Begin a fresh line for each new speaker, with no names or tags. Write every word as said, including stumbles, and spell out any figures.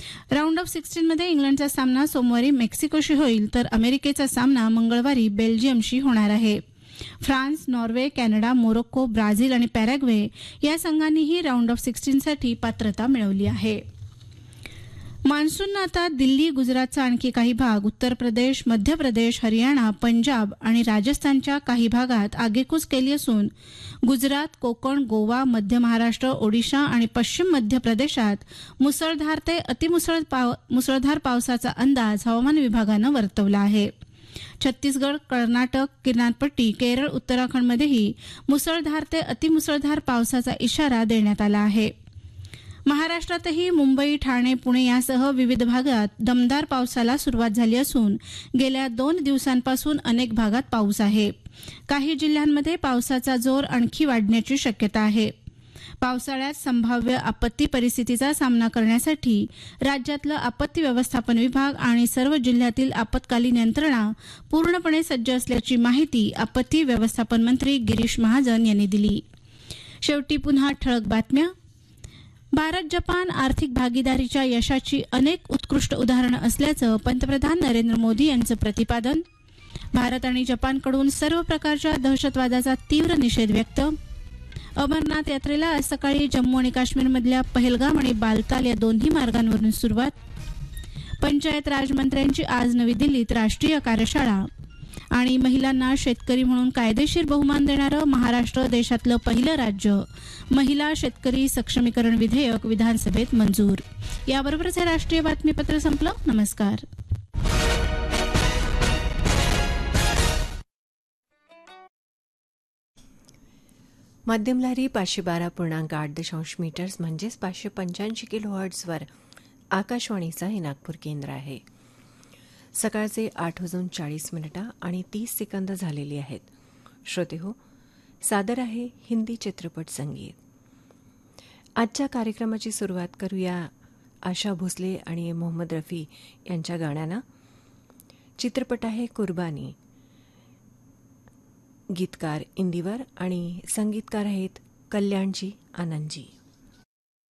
Round of सिक्स्टीनमध्ये इंग्लंडचा सामना सोमवारी मेक्सिकोशी होईल, तर अमेरिकेचा सामना मंगळवारी बेल्जियमशी होणार आहे. France, Norway, Canada, Morocco, Brazil आणि पॅराग्वे या संघांनीही राऊंड ऑफ सिक्स्टीनसाठी पात्रता मिळवली आहे. मान्सूननं आता दिल्ली, गुजरातचा आणखी काही भाग, उत्तर प्रदेश, मध्य प्रदेश, हरियाणा, पंजाब आणि राजस्थानच्या काही भागात आगेकूच केली असून गुजरात, कोकण, गोवा, मध्य महाराष्ट्र, ओडिशा आणि पश्चिम मध्य प्रदेशात मुसळधार ते अतिमुसळ पाव मुसळधार पावसाचा अंदाज हवामान विभागानं वर्तवला आहे. छत्तीसगड, कर्नाटक, किनारपट्टी, केरळ, उत्तराखंडमध्येही मुसळधार ते अतिमुसळधार पावसाचा इशारा देण्यात आला आहे. महाराष्ट्रातही मुंबई, ठाणे, पुणे यासह विविध भागात दमदार पावसाला सुरुवात झाली असून गेल्या दोन दिवसांपासून अनेक भागात पाऊस आहे. काही जिल्ह्यांमध्ये पावसाचा जोर आणखी वाढण्याची शक्यता आहे. पावसाळ्यात संभाव्य आपत्ती परिस्थितीचा सामना करण्यासाठी राज्यातलं आपत्ती व्यवस्थापन विभाग आणि सर्व जिल्ह्यातील आपत्कालीन यंत्रणा पूर्णपणे सज्ज असल्याची माहिती आपत्ती व्यवस्थापन मंत्री गिरीश महाजन यांनी दिली. शेवटी पुन्हा ठळक बातम्या. भारत जपान आर्थिक भागीदारीच्या यशाची अनेक उत्कृष्ट उदाहरणं असल्याचं पंतप्रधान नरेंद्र मोदी यांचं प्रतिपादन. भारत आणि जपानकडून सर्व प्रकारच्या दहशतवादाचा तीव्र निषेध व्यक्त. अमरनाथ यात्रेला आज सकाळी जम्मू आणि काश्मीरमधल्या पहलगाम आणि बालताल या दोन्ही मार्गांवरून सुरुवात. पंचायत राज मंत्र्यांची आज नवी दिल्लीत राष्ट्रीय कार्यशाळा. आणि महिलांना शेतकरी म्हणून कायदेशीर बहुमान देणारं महाराष्ट्र देशातलं पहिलं राज्य. महिला शेतकरी सक्षमीकरण विधेयक विधानसभेत मंजूर. याबरोबरच हे राष्ट्रीय बातमीपत्र संपलं. नमस्कार.
मध्यम लहरी पाचशे बारा पूर्णांक आठ दशांश मीटर्स म्हणजेच पाचशे पंच्याऐंशी किलो हर्ट्झवर आकाशवाणीचं हे नागपूर केंद्र आहे. सकाळचे आठ वाजून चाळीस मिनिटं आणि तीस सेकंद झालेली आहेत. श्रोते हो, सादर आहे हिंदी चित्रपट संगीत. आजच्या कार्यक्रमाची सुरुवात करूया आशा भोसले आणि मोहम्मद रफी यांच्या गाण्यानं. चित्रपट आहे कुर्बानी. गीतकार इंदिवर आणि संगीतकार आहेत कल्याणजी आनंदजी.